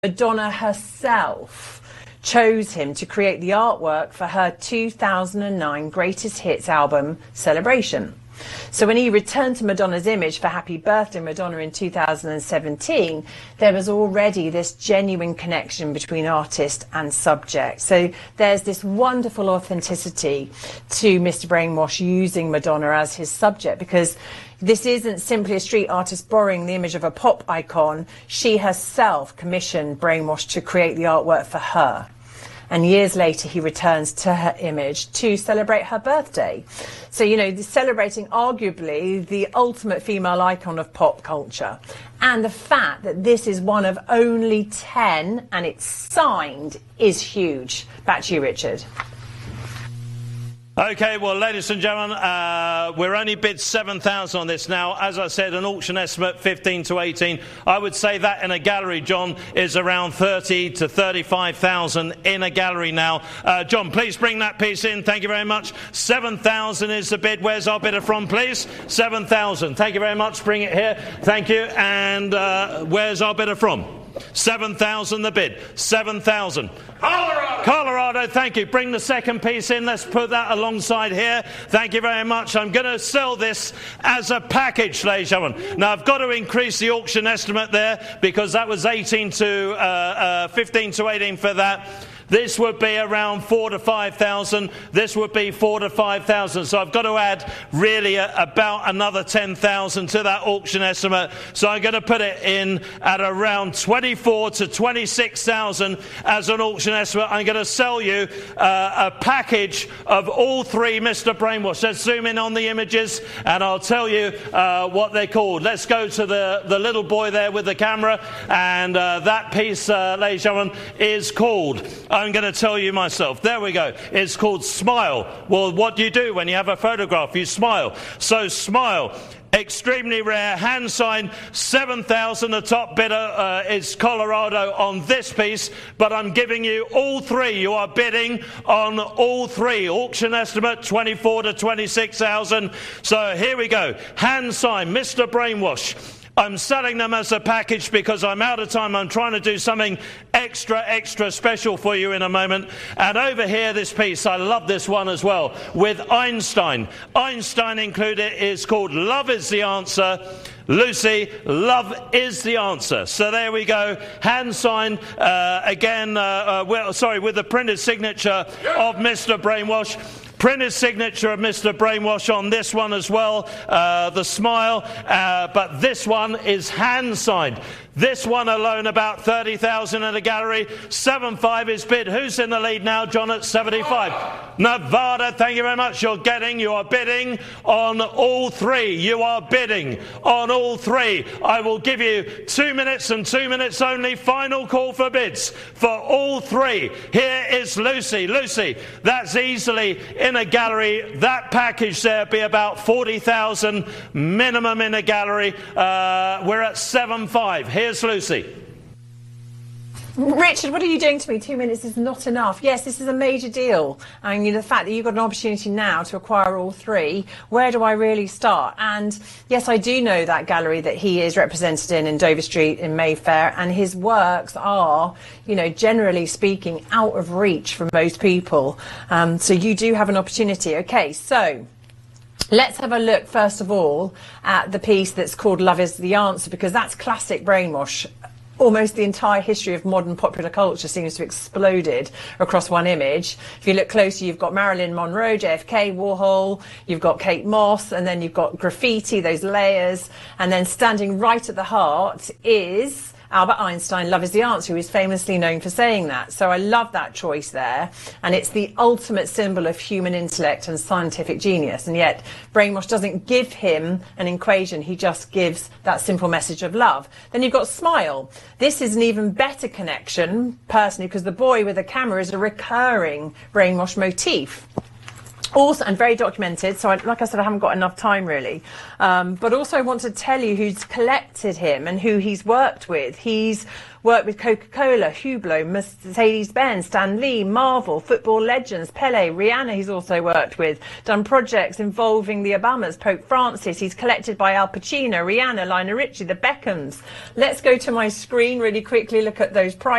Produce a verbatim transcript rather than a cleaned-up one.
Madonna herself chose him to create the artwork for her two thousand nine Greatest Hits album, Celebration. So when he returned to Madonna's image for Happy Birthday Madonna in two thousand seventeen, there was already this genuine connection between artist and subject. So there's this wonderful authenticity to Mister Brainwash using Madonna as his subject, because this isn't simply a street artist borrowing the image of a pop icon. She herself commissioned Brainwash to create the artwork for her. And years later, he returns to her image to celebrate her birthday. So, you know, celebrating arguably the ultimate female icon of pop culture. And the fact that this is one of only ten and it's signed is huge. Back to you, Richard. OK, well, ladies and gentlemen, uh, we're only bid seven thousand on this now. As I said, an auction estimate fifteen to eighteen. I would say that in a gallery, John, is around thirty to thirty-five thousand in a gallery now. Uh, John, please bring that piece in. Thank you very much. seven thousand is the bid. Where's our bidder from, please? seven thousand. Thank you very much. Bring it here. Thank you. And uh, where's our bidder from? seven thousand the bid. seven thousand. Colorado. Colorado, thank you. Bring the second piece in. Let's put that alongside here. Thank you very much. I'm going to sell this as a package, ladies and gentlemen. Now, I've got to increase the auction estimate there because that was eighteen to uh, uh, fifteen to eighteen for that. This would be around four to five thousand. This would be four to five thousand. So I've got to add really a, about another ten thousand to that auction estimate. So I'm going to put it in at around twenty-four to twenty-six thousand as an auction estimate. I'm going to sell you uh, a package of all three Mister Brainwash. Let's zoom in on the images and I'll tell you uh, what they're called. Let's go to the, the little boy there with the camera. And uh, that piece, uh, ladies and gentlemen, is called... I'm going to tell you myself. There we go. It's called Smile. Well, what do you do when you have a photograph? You smile. So Smile. Extremely rare, hand signed, seven thousand. The top bidder uh, is Colorado on this piece, but I'm giving you all three. You are bidding on all three. Auction estimate twenty-four to twenty-six thousand. So here we go. Hand signed, Mister Brainwash. I'm selling them as a package because I'm out of time. I'm trying to do something extra, extra special for you in a moment. And over here, this piece, I love this one as well, with Einstein. Einstein included is called Love is the Answer. Lucy, love is the answer. So there we go. Hand signed uh, again, uh, uh, well, sorry, with the printed signature of Mister Brainwash. Printed signature of Mister Brainwash on this one as well, uh, the Smile, uh, but this one is hand signed. This one alone about thirty thousand in the gallery. seven five is bid. Who's in the lead now, John, at seventy-five? Nevada, thank you very much. You're getting, you are bidding on all three. You are bidding on all three. I will give you two minutes and two minutes only. Final call for bids for all three. Here is Lucy. Lucy, that's easily in a gallery. That package there be about forty thousand minimum in a gallery. Uh, we're at seven five. Here's Lucy. Richard, what are you doing to me? Two minutes is not enough. Yes, this is a major deal. And you know, the fact that you've got an opportunity now to acquire all three, where do I really start? And yes, I do know that gallery that he is represented in, in Dover Street in Mayfair, and his works are, you know, generally speaking, out of reach for most people. Um, so you do have an opportunity. Okay, so... let's have a look, first of all, at the piece that's called Love is the Answer, because that's classic Brainwash. Almost the entire history of modern popular culture seems to have exploded across one image. If you look closer, you've got Marilyn Monroe, J F K, Warhol, you've got Kate Moss, and then you've got graffiti, those layers, and then standing right at the heart is... Albert Einstein, Love is the Answer, who is famously known for saying that. So I love that choice there. And it's the ultimate symbol of human intellect and scientific genius. And yet Brainwash doesn't give him an equation. He just gives that simple message of love. Then you've got Smile. This is an even better connection, personally, because the boy with the camera is a recurring Brainwash motif. Also, and very documented, so I, like I said, I haven't got enough time really. Um, but also I want to tell you who's collected him and who he's worked with. He's worked with Coca-Cola, Hublot, Mercedes-Benz, Stan Lee, Marvel, football legends, Pele, Rihanna he's also worked with, done projects involving the Obamas, Pope Francis. He's collected by Al Pacino, Rihanna, Lionel Richie, the Beckhams. Let's go to my screen really quickly, look at those prices.